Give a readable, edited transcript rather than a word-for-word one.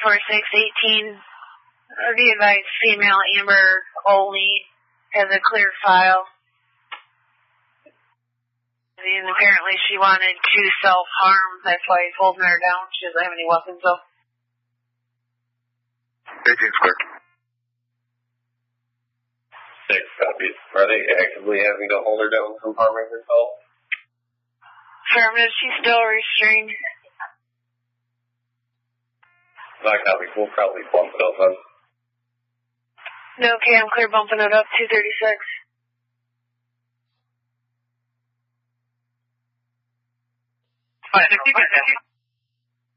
4618. The advised female Amber only has a clear file. And apparently she wanted to self-harm. That's why he's holding her down. She doesn't have any weapons, though. 18 square. 6 copies. Are they actively having to hold her down from harming herself? Affirmative, she's still restrained. That copy. We'll probably bump it up on. No, okay, I'm clear bumping it up, 236. Fine, 60%.